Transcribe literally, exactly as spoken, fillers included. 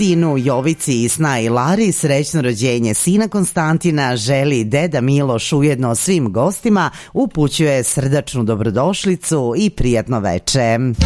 sinu Jovici i snaji Lari srećno rođenje sina Konstantina želi deda Miloš, ujedno svim gostima upućuje srdačnu dobrodošlicu i prijatno veče.